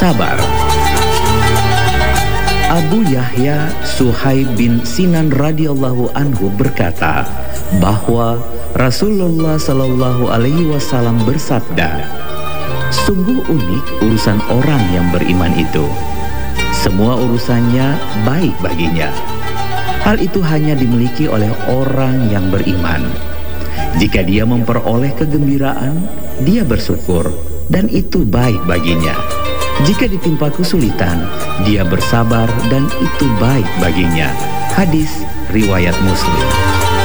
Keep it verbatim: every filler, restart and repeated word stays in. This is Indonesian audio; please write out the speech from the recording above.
sabar. Abu Yahya Suhaib bin Sinan radhiyallahu anhu berkata bahwa Rasulullah Shallallahu Alaihi Wasallam bersabda, sungguh unik urusan orang yang beriman itu. Semua urusannya baik baginya. Hal itu hanya dimiliki oleh orang yang beriman. Jika dia memperoleh kegembiraan, dia bersyukur dan itu baik baginya. Jika ditimpa kesulitan, dia bersabar dan itu baik baginya. Hadis riwayat Muslim.